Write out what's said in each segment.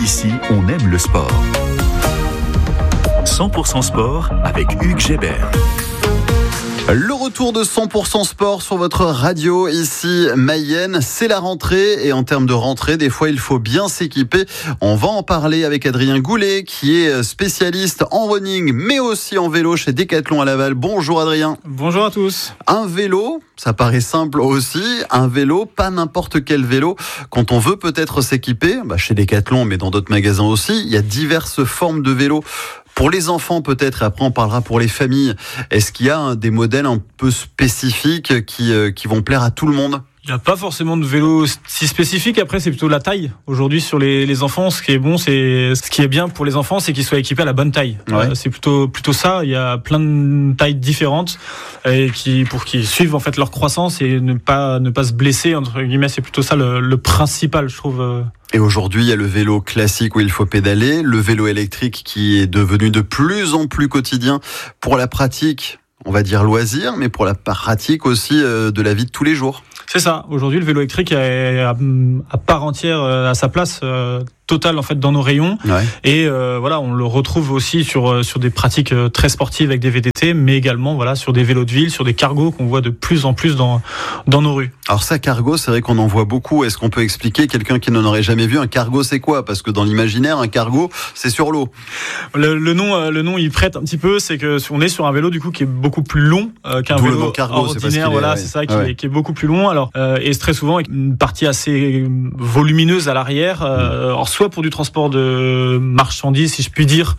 Ici, on aime le sport. 100% sport avec Hugues Gébert. Le retour de 100% sport sur votre radio, ici Mayenne, c'est la rentrée et en termes de rentrée, des fois il faut bien s'équiper. On va en parler avec Adrien Goulet qui est spécialiste en running mais aussi en vélo chez Decathlon à Laval. Bonjour Adrien. Bonjour à tous. Un vélo, ça paraît simple aussi, un vélo, pas n'importe quel vélo. Quand on veut peut-être s'équiper, chez Decathlon mais dans d'autres magasins aussi, il y a diverses formes de vélos. Pour les enfants peut-être, et après on parlera pour les familles. Est-ce qu'il y a des modèles un peu spécifiques qui vont plaire à tout le monde ? Il n'y a pas forcément de vélo si spécifique. Après, c'est plutôt la taille. Aujourd'hui, sur les enfants, ce qui est bien pour les enfants, c'est qu'ils soient équipés à la bonne taille. Ouais. C'est plutôt ça. Il y a plein de tailles différentes et pour qu'ils suivent en fait leur croissance et ne pas se blesser entre guillemets. C'est plutôt ça le principal, je trouve. Et aujourd'hui, il y a le vélo classique où il faut pédaler, le vélo électrique qui est devenu de plus en plus quotidien pour la pratique, on va dire loisir, mais pour la pratique aussi de la vie de tous les jours. C'est ça. Aujourd'hui, le vélo électrique est à part entière à sa place totale en fait dans nos rayons. Ouais. Et on le retrouve aussi sur des pratiques très sportives avec des VTT, mais également sur des vélos de ville, sur des cargos qu'on voit de plus en plus dans nos rues. Alors ça, cargo, c'est vrai qu'on en voit beaucoup. Est-ce qu'on peut expliquer, quelqu'un qui n'en aurait jamais vu, un cargo c'est quoi ? Parce que dans l'imaginaire, un cargo, c'est sur l'eau. Le nom, il prête un petit peu. C'est que on est sur un vélo du coup qui est beaucoup plus long qu'un D'où vélo le nom cargo, ordinaire. c'est ça qui est beaucoup plus long. Alors et très souvent avec une partie assez volumineuse à l'arrière. Alors soit pour du transport de marchandises, si je puis dire,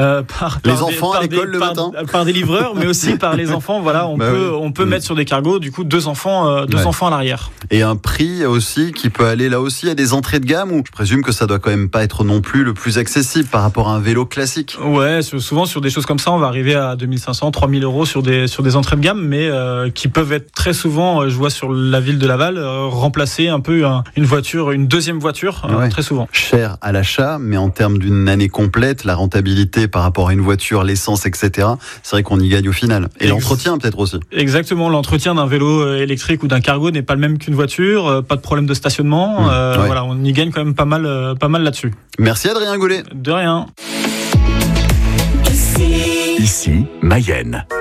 par les enfants à l'école le matin, par des livreurs, mais aussi par les enfants. On peut mettre sur des cargos du coup deux enfants à l'arrière. Et un prix aussi qui peut aller là aussi à des entrées de gamme, où je présume que ça doit quand même pas être non plus le plus accessible par rapport à un vélo classique. Ouais, souvent sur des choses comme ça, on va arriver à 2500, 3000 euros sur des entrées de gamme, mais qui peuvent être très souvent, je vois sur la ville de Laval, remplacer un peu une deuxième voiture, très souvent. Cher à l'achat, mais en termes d'une année complète, la rentabilité par rapport à une voiture, l'essence, etc., c'est vrai qu'on y gagne au final. Et l'entretien peut-être aussi. Exactement, l'entretien d'un vélo électrique ou d'un cargo n'est pas le même qu'une voiture, pas de problème de stationnement, on y gagne quand même pas mal là-dessus. Merci Adrien Goulet. De rien. Ici, Mayenne.